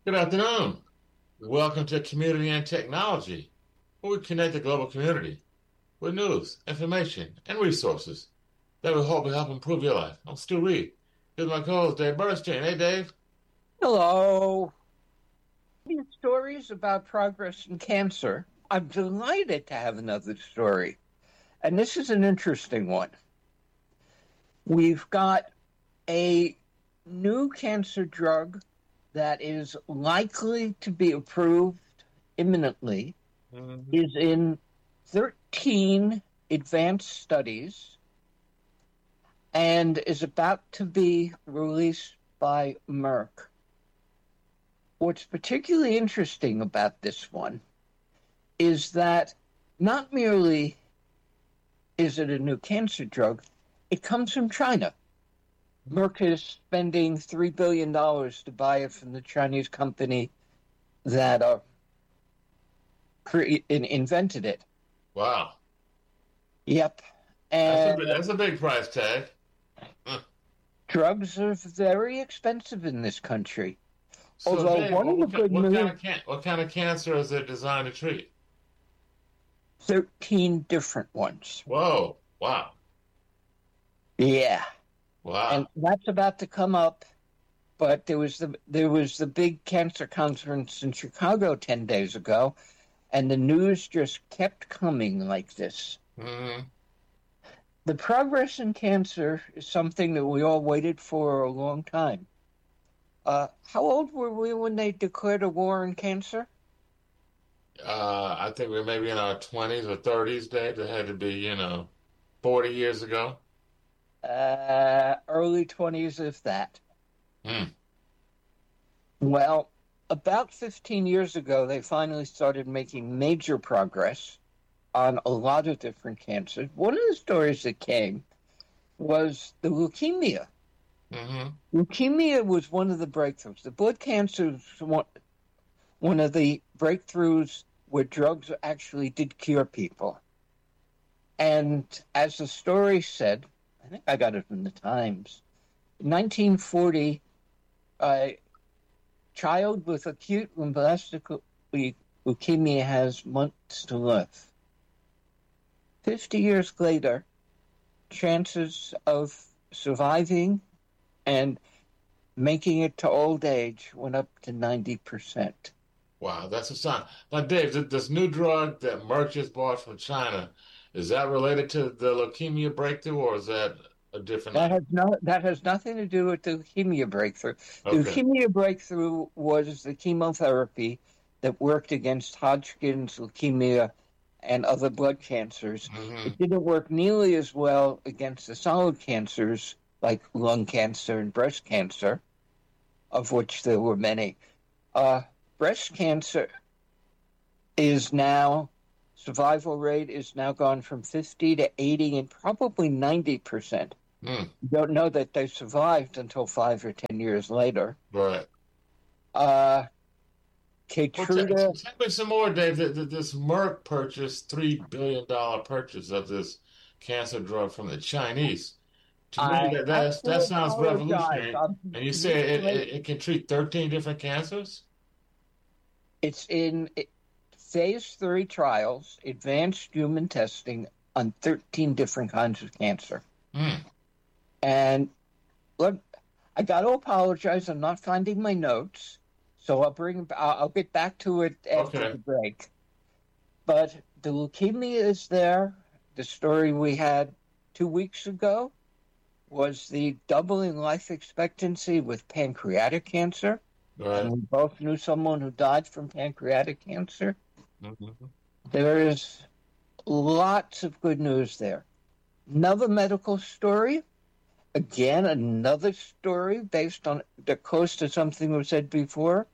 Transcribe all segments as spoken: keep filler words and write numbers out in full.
Good afternoon. Welcome to Community and Technology, where we connect the global community with news, information, and resources that will hope to help improve your life. I'm Stu Reed. Here's my co-host, Dave Bernstein. Hey, Dave. Hello. These stories about progress in cancer. I'm delighted to have another story. And this is an interesting one. We've got a new cancer drug that is likely to be approved imminently, mm-hmm. is in thirteen advanced studies, and is about to be released by Merck. What's particularly interesting about this one is that not merely is it a new cancer drug, it comes from China. Merck is spending three billion dollars to buy it from the Chinese company that uh, cre- invented it. Wow. Yep. And that's a, that's a big price tag. Drugs are very expensive in this country. So Although Dave, one what, of the good what, news, kind of can, what kind of cancer is it designed to treat? thirteen different ones. Whoa. Wow. Yeah. Wow. And that's about to come up, but there was the there was the big cancer conference in Chicago ten days ago, and the news just kept coming like this. Mm-hmm. The progress in cancer is something that we all waited for a long time. Uh, how old were we when they declared a war on cancer? Uh, I think we were maybe in our twenties or thirties, Dave. It had to be, you know, forty years ago. Uh, early twenties, if that. Hmm. Well, about fifteen years ago, they finally started making major progress on a lot of different cancers. One of the stories that came was the leukemia. Mm-hmm. Leukemia was one of the breakthroughs. The blood cancer was one, one of the breakthroughs where drugs actually did cure people. And as the story said, I think I got it from the Times. In nineteen forty, a child with acute lymphoblastic leukemia has months to live. Fifty years later, chances of surviving and making it to old age went up to ninety percent. Wow, that's a sign. Now, Dave, this new drug that Merck just bought from China, is that related to the leukemia breakthrough, or is that a different? That has no. That has nothing to do with the leukemia breakthrough. Okay. The leukemia breakthrough was the chemotherapy that worked against Hodgkin's leukemia and other blood cancers. Mm-hmm. It didn't work nearly as well against the solid cancers like lung cancer and breast cancer, of which there were many. Uh, breast cancer is now, survival rate is now gone from fifty to eighty and probably ninety percent. Mm. You don't know that they survived until five or ten years later. Right. Uh, Keytruda. Well, tell me some more, Dave. This Merck purchased three billion dollars purchase of this cancer drug from the Chinese. To I, me, that, that, that sounds revolutionary. I'm, and you say it, it, it can treat thirteen different cancers? It's in it, phase three trials, advanced human testing on thirteen different kinds of cancer. Mm. And look, I got to apologize. I'm not finding my notes, so I'll bring. I'll, I'll get back to it after okay. the break. But the leukemia is there. The story we had two weeks ago was the doubling life expectancy with pancreatic cancer. Right. And we both knew someone who died from pancreatic cancer. Mm-hmm. There is lots of good news there. Another medical story. Again, another story based on the close to something we said before.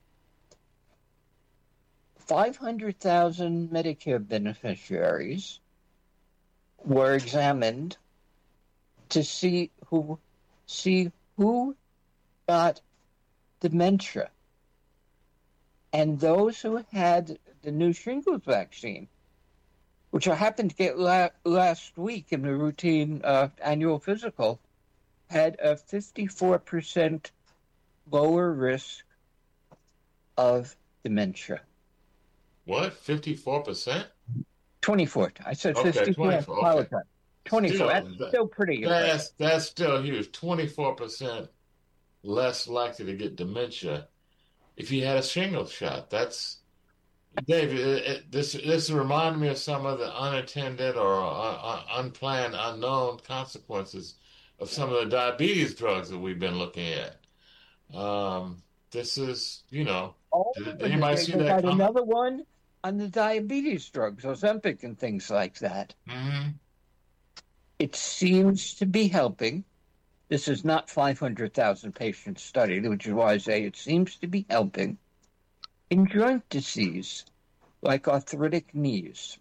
five hundred thousand Medicare beneficiaries were examined to see who see who got dementia. And those who had the new shingles vaccine, which I happened to get la- last week in the routine uh, annual physical, had a fifty-four percent lower risk of dementia. What? fifty-four percent? twenty-four. I said Okay, fifty-four. I twenty-four. Okay. apologize. twenty-four. Still, That's that, still pretty that's impressive. that's still huge. twenty-four percent less likely to get dementia if you had a shingles shot. That's David. It, it, this this reminded me of some of the unintended or uh, unplanned, unknown consequences of some of the diabetes drugs that we've been looking at. Um, this is, you know, Oh, did and anybody they, see they that got coming? another one on the diabetes drugs, Ozempic and things like that. Hmm. It seems to be helping. This is not five hundred thousand patients studied, which is why I say it seems to be helping in joint disease like arthritic knees.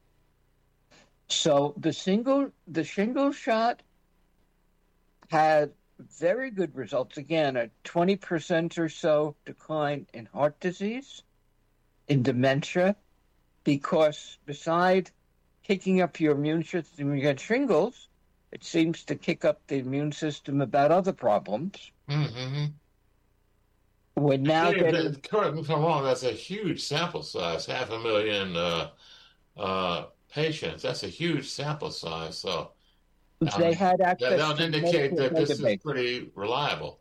So the single, the shingle shot had very good results. Again, a twenty percent or so decline in heart disease, in dementia, because beside kicking up your immune system when you get shingles, it seems to kick up the immune system about other problems. Hmm. We're now Dave, getting... that, correct me if I'm wrong, that's a huge sample size, half a million uh, uh, patients. That's a huge sample size. So I They mean, had that, access that would to indicate Medicare that this is database. pretty reliable.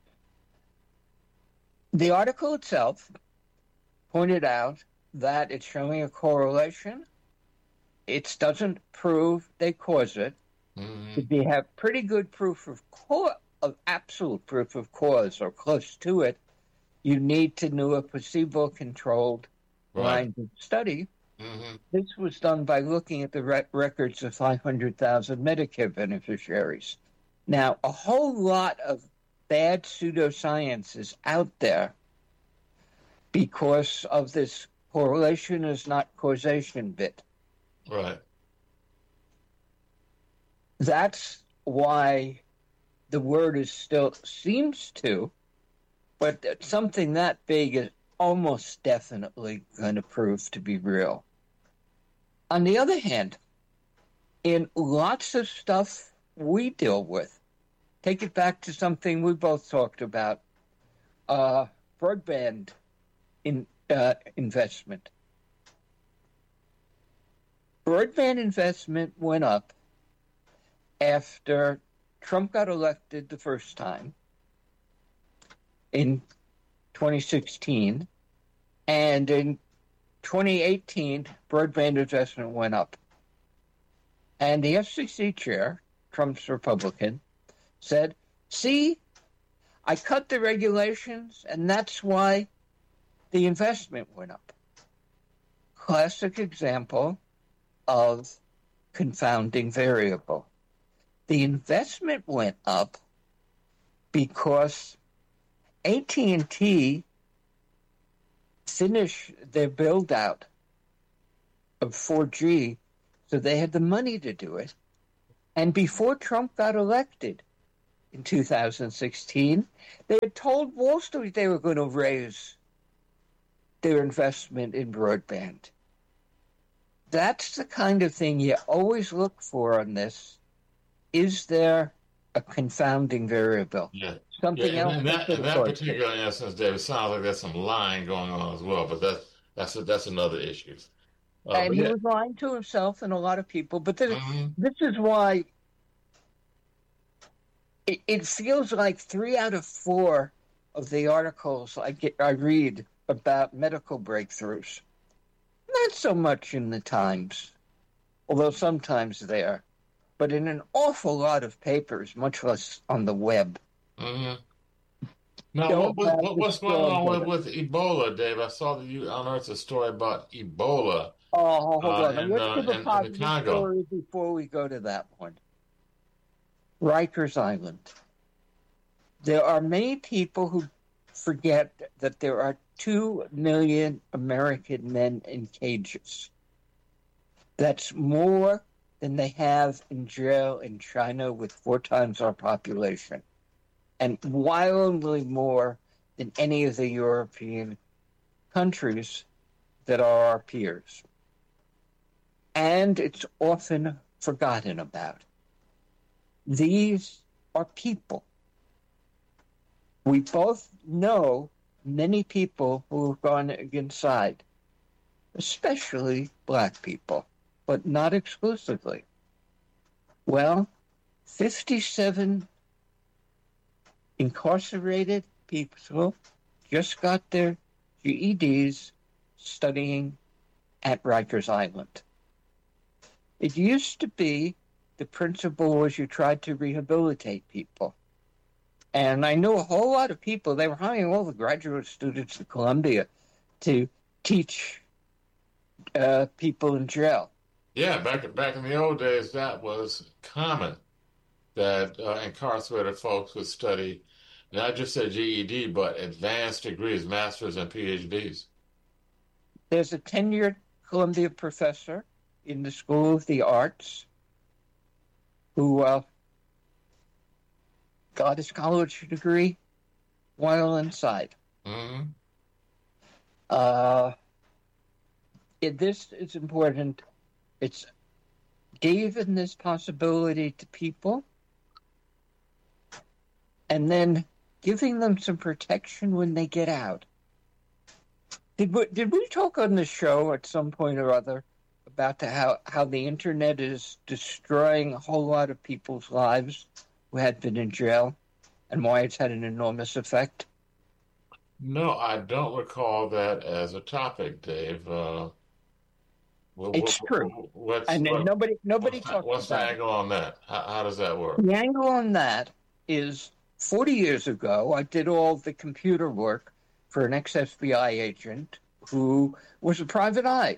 The article itself pointed out that it's showing a correlation. It doesn't prove they cause it. Hmm. If you have pretty good proof of cause, of absolute proof of cause or close to it, you need to do a placebo-controlled Right. blinded study. Hmm. This was done by looking at the re- records of five hundred thousand Medicare beneficiaries. Now, a whole lot of bad pseudoscience is out there because of this correlation is not causation bit. Right. That's why the word is still seems to, but something that big is almost definitely going to prove to be real. On the other hand, in lots of stuff we deal with, take it back to something we both talked about, uh, broadband in, uh, investment. Broadband investment went up after Trump got elected the first time in twenty sixteen, and in twenty eighteen, broadband investment went up. And the F C C chair, Trump's Republican, said, see, I cut the regulations, and that's why the investment went up. Classic example of confounding variable. The investment went up because A T and T finished their build-out of four G, so they had the money to do it. And before Trump got elected in two thousand sixteen, they had told Wall Street they were going to raise their investment in broadband. That's the kind of thing you always look for on this. Is there a confounding variable? Yeah. Something Yeah, else? and in that, in that particular instance, David, sounds like there's some lying going on as well, but that's that's a, that's another issue. Uh, And but he yeah. was lying to himself and a lot of people. But this, Mhm. this is why it, it feels like three out of four of the articles I get, I read about medical breakthroughs, not so much in the Times, although sometimes there, but in an awful lot of papers, much less on the web. Mhm. Now, Don't what, what, have what the what's going on strong with, data. with Ebola, Dave? I saw that you unearthed a story about Ebola Oh, hold uh, on. in, Let's uh, give a in, in the positive Congo. story before we go to that one. Rikers Island. There are many people who forget that there are two million American men in cages. That's more than they have in jail in China with four times our population, and wildly more than any of the European countries that are our peers. And it's often forgotten about. These are people. We both know many people who have gone inside, especially black people, but not exclusively. Well, fifty-seven incarcerated people just got their G E Ds studying at Rikers Island. It used to be the principle was you tried to rehabilitate people. And I know a whole lot of people, they were hiring all the graduate students at Columbia to teach uh, people in jail. Yeah, back back in the old days, that was common that uh, incarcerated folks would study not just a G E D, but advanced degrees, masters and P H Ds. There's a tenured Columbia professor in the School of the Arts who uh, got his college degree while inside. Mm-hmm. Uh, it, this is important. It's giving this possibility to people and then giving them some protection when they get out. Did we, did we talk on the show at some point or other about the, how, how the internet is destroying a whole lot of people's lives who had been in jail and why it's had an enormous effect? No, I don't recall that as a topic, Dave. Uh, what, It's what, true. what's, And then what, nobody nobody what's, talks what's the about it. angle on that? How, how does that work? The angle on that is forty years ago, I did all the computer work for an ex-F B I agent who was a private eye.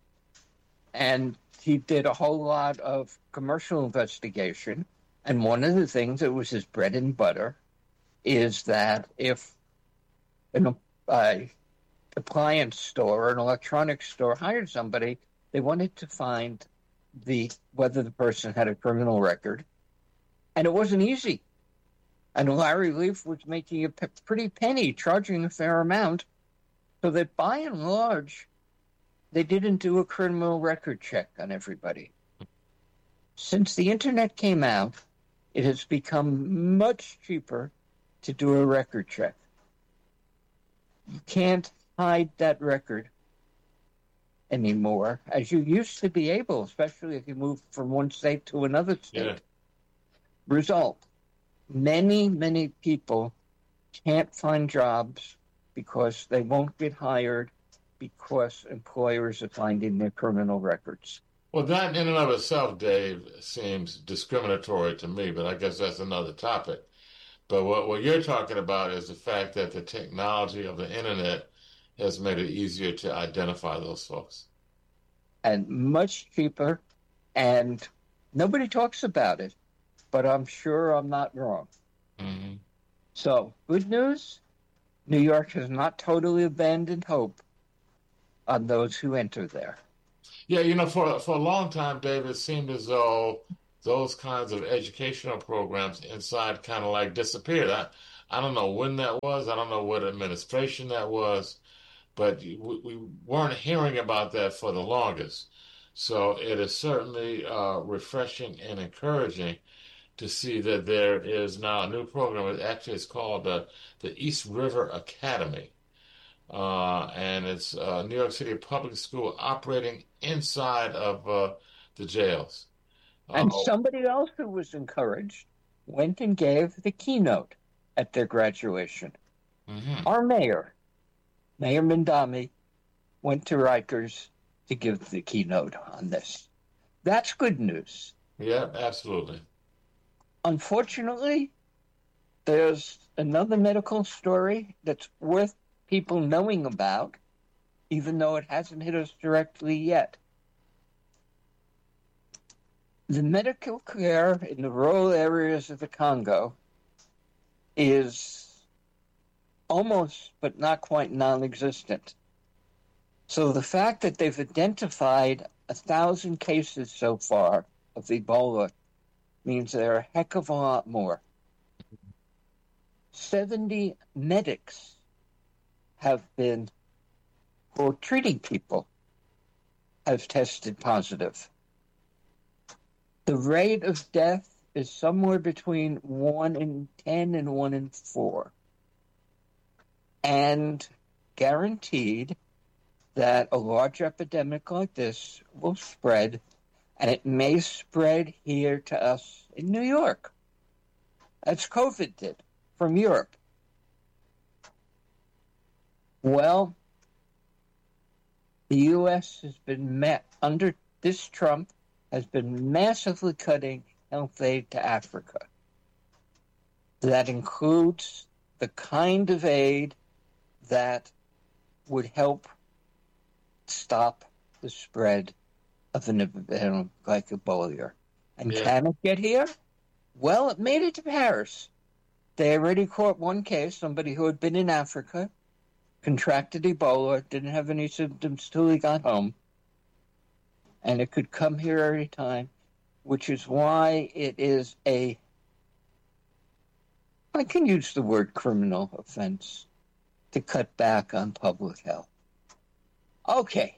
And he did a whole lot of commercial investigation. And one of the things that was his bread and butter is that if an uh, appliance store or an electronics store hired somebody, they wanted to find the whether the person had a criminal record. And it wasn't easy. And Larry Leaf was making a p- pretty penny, charging a fair amount, so that by and large, they didn't do a criminal record check on everybody. Since the internet came out, it has become much cheaper to do a record check. You can't hide that record anymore, as you used to be able, especially if you moved from one state to another state. Yeah. Result, many, many people can't find jobs because they won't get hired because employers are finding their criminal records. Well, that in and of itself, Dave, seems discriminatory to me, but I guess that's another topic. But what, what you're talking about is the fact that the technology of the internet has made it easier to identify those folks. And much cheaper, and nobody talks about it, but I'm sure I'm not wrong. Mm-hmm. So, good news, New York has not totally abandoned hope on those who enter there. Yeah, you know, for for a long time, Dave, it seemed as though those kinds of educational programs inside kind of like disappeared. I, I don't know when that was. I don't know what administration that was, but we, we weren't hearing about that for the longest. So it is certainly uh, refreshing and encouraging to see that there is now a new program. It actually is called uh, the East River Academy. Uh, and it's uh, New York City public school operating inside of uh, the jails. And Uh, somebody else who was encouraged went and gave the keynote at their graduation. mhm. Our mayor, Mayor Mindami, went to Rikers to give the keynote on this. That's good news. Yeah, absolutely. Unfortunately, there's another medical story that's worth people knowing about, even though it hasn't hit us directly yet. The medical care in the rural areas of the Congo is almost, but not quite, non-existent. So the fact that they've identified a thousand cases so far of Ebola means there are a heck of a lot more. seventy medics have been, or treating people, have tested positive. The rate of death is somewhere between one in ten and one in four. And and guaranteed that a large epidemic like this will spread, and it may spread here to us in New York, as COVID did from Europe. Well, the U S has been met under this Trump has been massively cutting health aid to Africa. That includes the kind of aid that would help stop the spread of an epidemic like Ebola. And Yeah. can it get here? Well, it made it to Paris. They already caught one case, somebody who had been in Africa, contracted Ebola, didn't have any symptoms till he got home. And it could come here every time, which is why it is a, I can use the word criminal offense, to cut back on public health. Okay.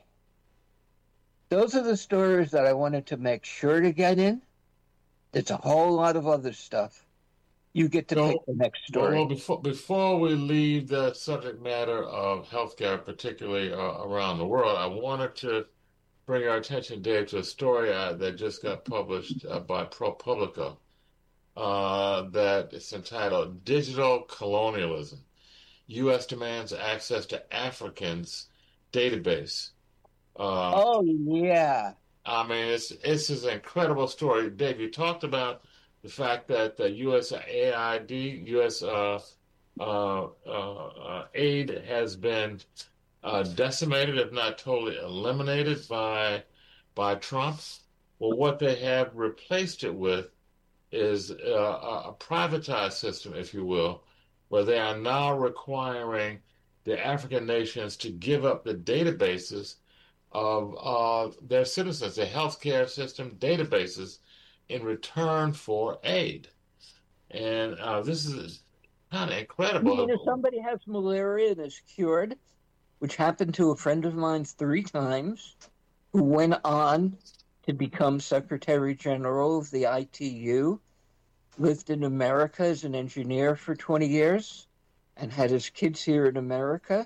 Those are the stories that I wanted to make sure to get in. There's a whole lot of other stuff. You get to So, pick the next well, story. well, before before we leave the subject matter of healthcare, particularly uh, around the world, I wanted to bring our attention, Dave, to a story uh, that just got published uh, by ProPublica. Uh, that is entitled "Digital Colonialism: U S Demands Access to Africans' Database." Uh, Oh, yeah. I mean, it's it's an incredible story. Dave, you talked about the fact that the U S A I D, U S uh, uh, uh, uh, aid has been uh, decimated, if not totally eliminated, by by Trump. Well, what they have replaced it with is uh, a a privatized system, if you will, where they are now requiring the African nations to give up the databases of uh, their citizens, the healthcare system databases, in return for aid. And uh, this is kind of I incredible. mean, if somebody has malaria and is cured, which happened to a friend of mine three times, who went on to become Secretary General of the I T U, lived in America as an engineer for twenty years, and had his kids here in America.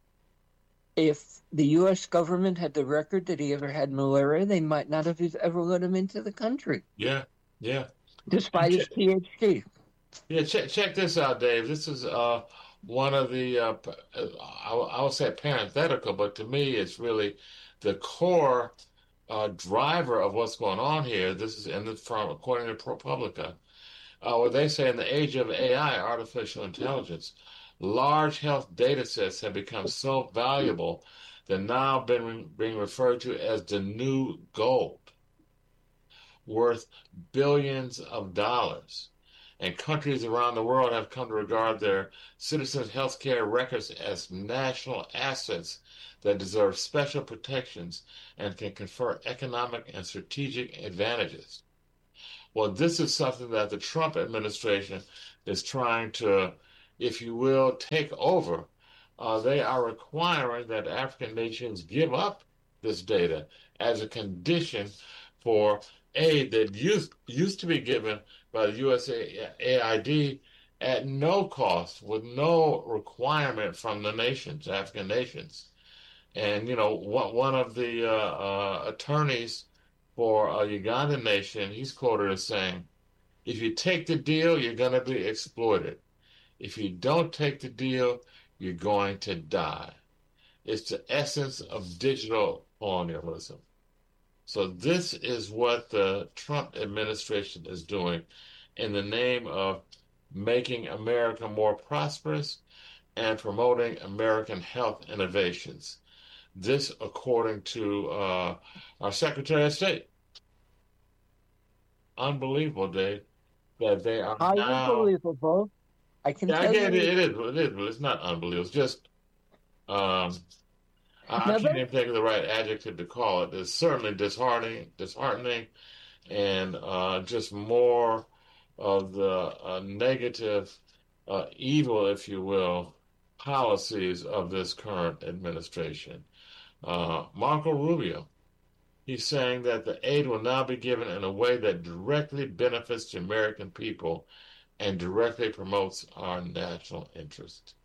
If the U S government had the record that he ever had malaria, they might not have ever let him into the country, Yeah, yeah. despite his P H D. Yeah, check check this out, Dave. This is uh, one of the, uh, I, I would say parenthetical, but to me, it's really the core uh, driver of what's going on here. This is in the from according to ProPublica, uh, where they say in the age of A I, artificial intelligence, large health data sets have become so valuable they're now been being referred to as the new gold, worth billions of dollars. And countries around the world have come to regard their citizens' healthcare records as national assets that deserve special protections and can confer economic and strategic advantages. Well, this is something that the Trump administration is trying to, if you will, take over. Uh, they are requiring that African nations give up this data as a condition for aid that used used to be given by the U S A I D at no cost, with no requirement from the nations, African nations. And you know, one one of the uh, uh, attorneys for a Ugandan nation, he's quoted as saying, "If you take the deal, you're going to be exploited. If you don't take the deal, you're going to die." It's the essence of digital colonialism. So this is what the Trump administration is doing in the name of making America more prosperous and promoting American health innovations. This, according to uh, our Secretary of State. Unbelievable, Dave, that they are Highly now. believable. I can Yeah, I tell get you. it. It is. It is. But it's not unbelievable. It's just. Um, I, I can't Another, even think of the right adjective to call it. It's certainly disheartening, disheartening, and uh, just more of the uh, negative, uh, evil, if you will, policies of this current administration. Uh, Marco Rubio, he's saying that the aid will now be given in a way that directly benefits the American people and directly promotes our national interest.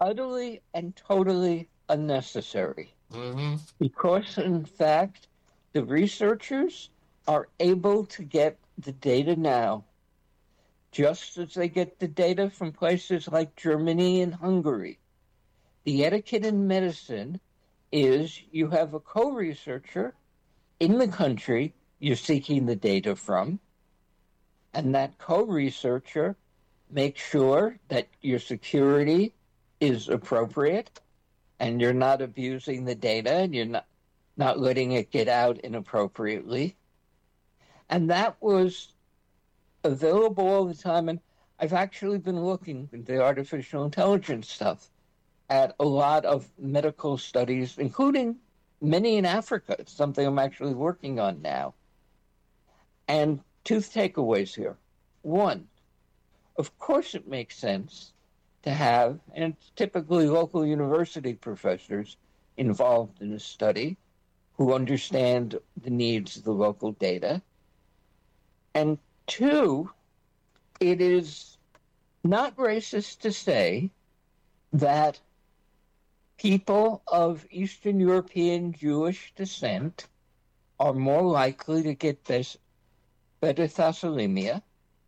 utterly and totally unnecessary. Mm-hmm. Because, in fact, the researchers are able to get the data now, just as they get the data from places like Germany and Hungary. The etiquette in medicine is you have a co-researcher in the country you're seeking the data from, and that co-researcher makes sure that your security is appropriate and you're not abusing the data and you're not, not letting it get out inappropriately. And that was available all the time. And I've actually been looking at the artificial intelligence stuff at a lot of medical studies, including many in Africa. It's something I'm actually working on now. And two takeaways here. One, of course it makes sense to have, and it's typically local university professors involved in a study who understand the needs of the local data. And two, it is not racist to say that people of Eastern European Jewish descent are more likely to get this beta thalassemia,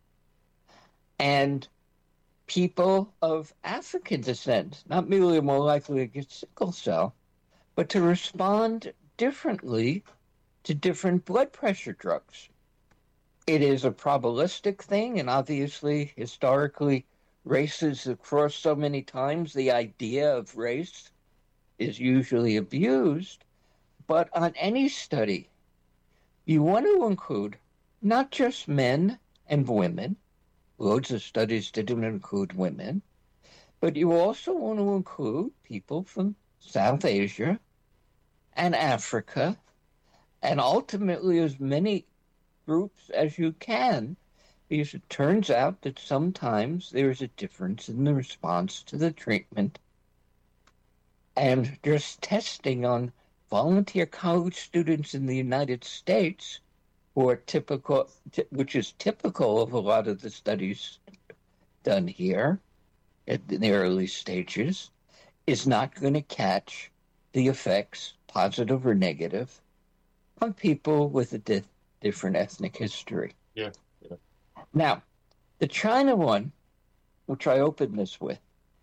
and people of African descent not merely are more likely to get sickle cell, but to respond differently to different blood pressure drugs. It is a probabilistic thing, and obviously, historically, races have crossed so many times, the idea of race is usually abused. But on any study, you want to include not just men and women. Loads of studies didn't include women. But you also want to include people from South Asia and Africa, and ultimately as many groups as you can, because it turns out that sometimes there's a difference in the response to the treatment. And just testing on volunteer college students in the United States, who are typical, which is typical of a lot of the studies done here in the early stages, is not going to catch the effects, positive or negative, on people with a di- different ethnic history. Yeah, yeah. Now, the China one, which I opened this with,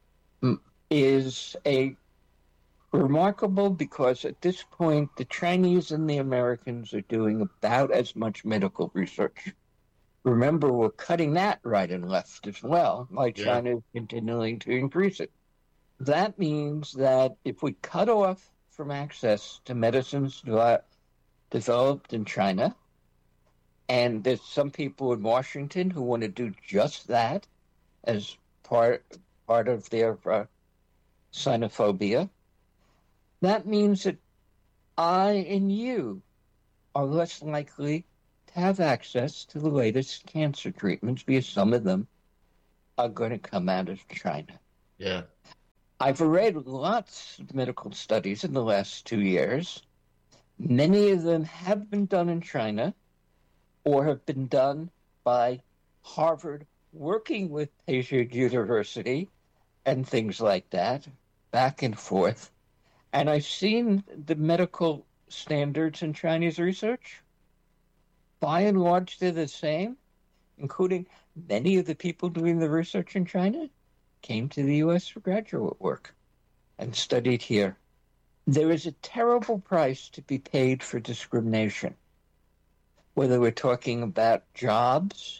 is a remarkable because at this point, the Chinese and the Americans are doing about as much medical research. Remember, we're cutting that right and left as well, like Yeah. China is continuing to increase it. That means that if we cut off from access to medicines de- developed in China, and there's some people in Washington who want to do just that as part, part of their uh, xenophobia, that means that I and you are less likely to have access to the latest cancer treatments because some of them are going to come out of China. Yeah. I've read lots of medical studies in the last two years. Many of them have been done in China or have been done by Harvard working with Peking University and things like that, back and forth. And I've seen the medical standards in Chinese research. By and large, they're the same, including many of the people doing the research in China came to the U S for graduate work and studied here. There is a terrible price to be paid for discrimination, whether we're talking about jobs,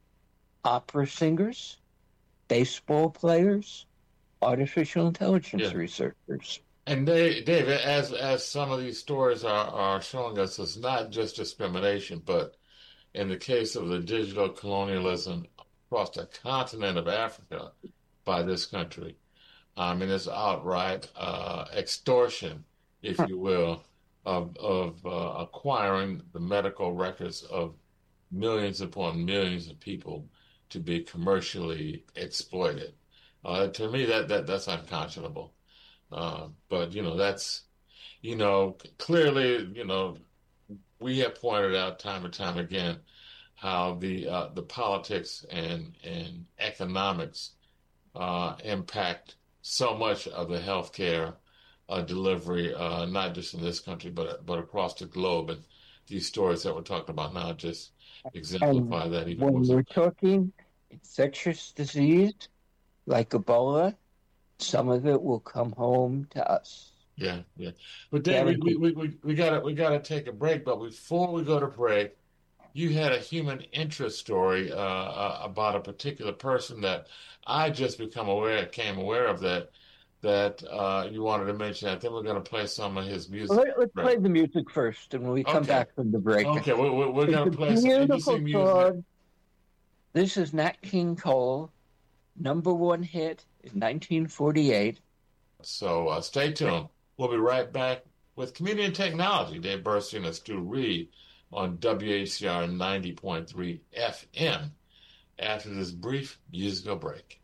opera singers, baseball players, artificial intelligence Yeah. researchers. And Dave, Dave, as as some of these stories are, are showing us, it's not just discrimination, but in the case of the digital colonialism across the continent of Africa by this country, I mean, it's outright uh, extortion, if you will, of of uh, acquiring the medical records of millions upon millions of people to be commercially exploited. Uh, to me, that that that's unconscionable. Uh, but you know, that's you know clearly you know we have pointed out time and time again how the uh, the politics and and economics uh, impact so much of the healthcare uh, delivery, uh, not just in this country, but but across the globe. And these stories that we're talking about now just And exemplify that even more when we're so. talking infectious disease like Ebola, some of it will come home to us. Yeah, yeah. But Dave, we we, we, we we gotta we gotta take a break. But before we go to break, you had a human interest story uh, uh, about a particular person that I just become aware, came aware of that that uh, you wanted to mention. I think we're going to play some of his music. Let, let's Right. play the music first, and when we come Okay. back from the break. Okay. We're, we're, we're It's going a to play some beautiful interesting music. song. This is Nat King Cole, number one hit in nineteen forty-eight. So uh, stay tuned. We'll be right back with Community and Technology. Dave Burstein and Stu Reed on W H C R ninety point three F M after this brief musical break.